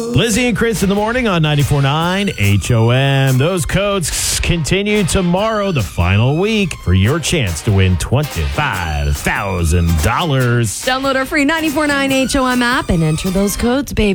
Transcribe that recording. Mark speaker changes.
Speaker 1: Lizzie and Chris in the morning on 94.9 HOM. Those codes continue tomorrow, the final week, for your chance to win $25,000.
Speaker 2: Download our free 94.9 HOM app and enter those codes, baby.